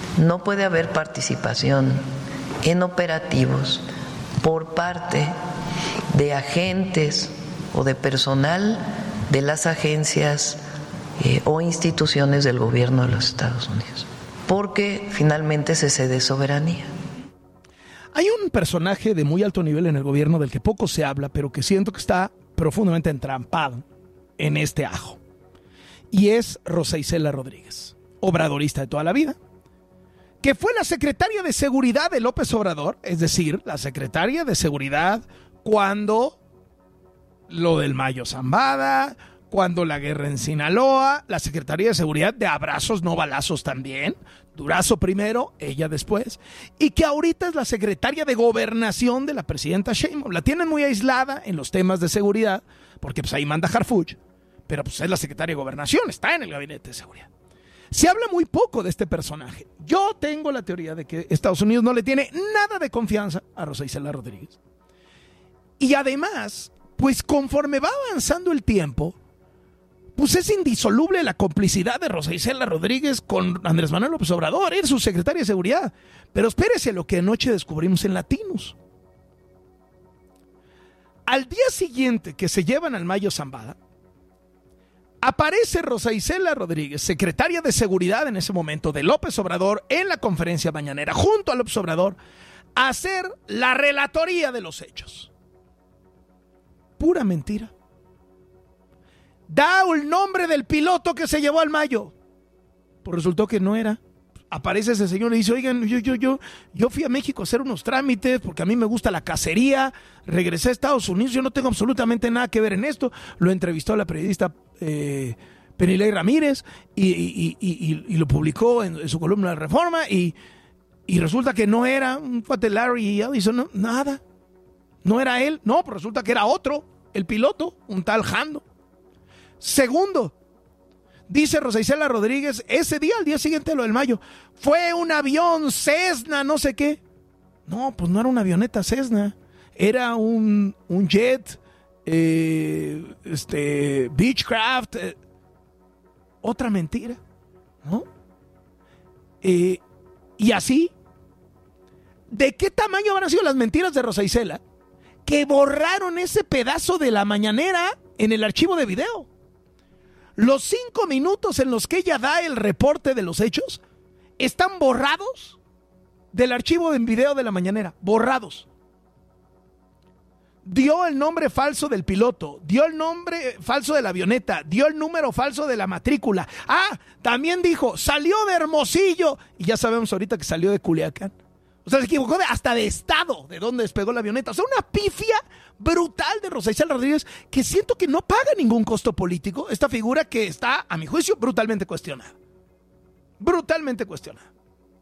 No puede haber participación en operativos por parte de agentes o de personal de las agencias o instituciones del gobierno de los Estados Unidos, porque finalmente se cede soberanía. Hay un personaje de muy alto nivel en el gobierno del que poco se habla, pero que siento que está profundamente entrampado en este ajo. Y es Rosa Isela Rodríguez, obradorista de toda la vida, que fue la secretaria de Seguridad de López Obrador, es decir, la secretaria de Seguridad cuando lo del Mayo Zambada, cuando la guerra en Sinaloa, la Secretaría de Seguridad de abrazos, no balazos también, Durazo primero, ella después, y que ahorita es la secretaria de Gobernación de la presidenta Sheinbaum. La tienen muy aislada en los temas de seguridad, porque pues ahí manda Harfuch, pero pues es la secretaria de Gobernación, está en el gabinete de seguridad. Se habla muy poco de este personaje. Yo tengo la teoría de que Estados Unidos no le tiene nada de confianza a Rosa Isela Rodríguez. Y además, pues conforme va avanzando el tiempo, pues es indisoluble la complicidad de Rosa Isela Rodríguez con Andrés Manuel López Obrador, es su secretaria de Seguridad. Pero espérese lo que anoche descubrimos en Latinos. Al día siguiente que se llevan al Mayo Zambada, aparece Rosa Isela Rodríguez, secretaria de Seguridad en ese momento de López Obrador, en la conferencia mañanera, junto a López Obrador, a hacer la relatoría de los hechos. Pura mentira. Da el nombre del piloto que se llevó al Mayo. Pues resultó que no era. Aparece ese señor y dice, oigan, yo fui a México a hacer unos trámites porque a mí me gusta la cacería, regresé a Estados Unidos, yo no tengo absolutamente nada que ver en esto. Lo entrevistó la periodista Penilei Ramírez y lo publicó en su columna de Reforma y resulta que no era un cuate Larry Ellison, no, nada. No era él, no, pues resulta que era otro, el piloto, un tal Jando. Segundo, dice Rosa Isela Rodríguez, ese día, al día siguiente de lo del Mayo, fue un avión Cessna, no sé qué. No, pues no era una avioneta Cessna, era un jet, Beechcraft, otra mentira, ¿no? Y así, ¿de qué tamaño habrán sido las mentiras de Rosa Isela? Que borraron ese pedazo de la mañanera en el archivo de video. Los 5 minutos en los que ella da el reporte de los hechos están borrados del archivo en video de la mañanera, borrados. Dio el nombre falso del piloto, dio el nombre falso de la avioneta, dio el número falso de la matrícula. Ah, también dijo, salió de Hermosillo, y ya sabemos ahorita que salió de Culiacán. O sea, se equivocó hasta de estado de donde despegó la avioneta. O sea, una pifia brutal de Rosa Isela Rodríguez que siento que no paga ningún costo político. Esta figura que está, a mi juicio, brutalmente cuestionada. Brutalmente cuestionada.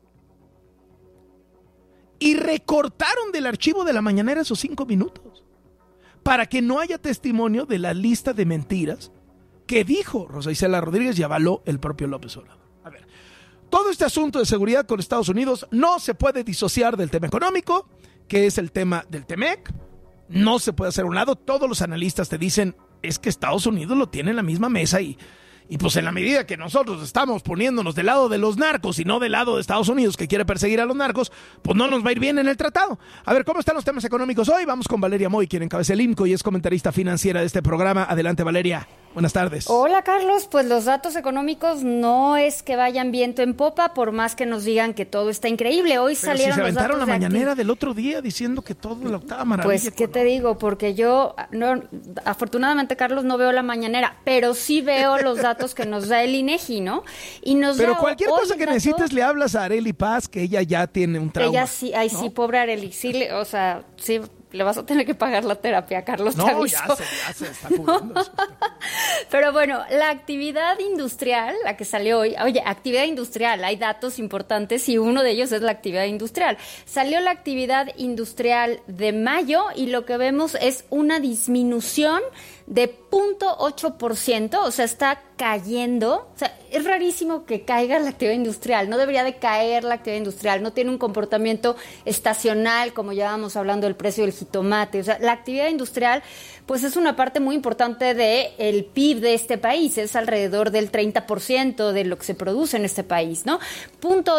Y recortaron del archivo de la mañanera esos 5 minutos para que no haya testimonio de la lista de mentiras que dijo Rosa Isela Rodríguez y avaló el propio López Obrador. A ver, todo este asunto de seguridad con Estados Unidos no se puede disociar del tema económico, que es el tema del TEMEC. No se puede hacer a un lado. Todos los analistas te dicen, es que Estados Unidos lo tiene en la misma mesa y pues en la medida que nosotros estamos poniéndonos del lado de los narcos y no del lado de Estados Unidos que quiere perseguir a los narcos, pues no nos va a ir bien en el tratado. A ver, ¿cómo están los temas económicos hoy? Vamos con Valeria Moy, quien encabeza el IMCO y es comentarista financiera de este programa. Adelante, Valeria. Buenas tardes. Hola, Carlos. Pues los datos económicos no es que vayan viento en popa, por más que nos digan que todo está increíble. Hoy pero salieron si se los datos aventaron la mañanera del otro día diciendo que todo la octava maravilla. Pues, ¿qué te digo? Porque yo, no, afortunadamente, Carlos, no veo la mañanera, pero sí veo los datos que nos da el INEGI, ¿no? Y nos pero da cualquier cosa que necesites le hablas a Arely Paz, que ella ya tiene un trauma. Ella sí, ay, ¿no? Sí, pobre Arely, sí, o sea, sí, le vas a tener que pagar la terapia, Carlos, te aviso. Ya se está cubriendo. ¿No? Pero bueno, la actividad industrial, la que salió hoy, oye, actividad industrial, hay datos importantes y uno de ellos es la actividad industrial. Salió la actividad industrial de mayo y lo que vemos es una disminución de 0.8%, o sea, está cayendo. O sea, es rarísimo que caiga la actividad industrial, no debería de caer la actividad industrial, no tiene un comportamiento estacional, como ya vamos hablando del precio del jitomate. O sea, la actividad industrial, pues es una parte muy importante del PIB de este país, es alrededor del 30% de lo que se produce en este país, ¿no?